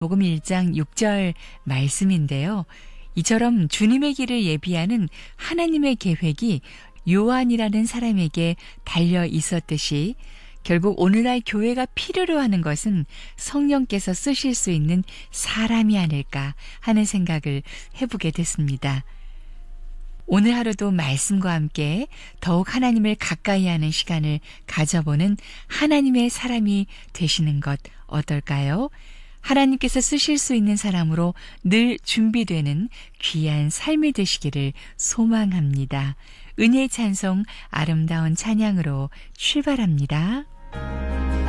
복음 1장 6절 말씀인데요. 이처럼 주님의 길을 예비하는 하나님의 계획이 요한이라는 사람에게 달려 있었듯이 결국 오늘날 교회가 필요로 하는 것은 성령께서 쓰실 수 있는 사람이 아닐까 하는 생각을 해보게 됐습니다. 오늘 하루도 말씀과 함께 더욱 하나님을 가까이 하는 시간을 가져보는 하나님의 사람이 되시는 것 어떨까요? 하나님께서 쓰실 수 있는 사람으로 늘 준비되는 귀한 삶이 되시기를 소망합니다. 은혜의 찬송 아름다운 찬양으로 출발합니다.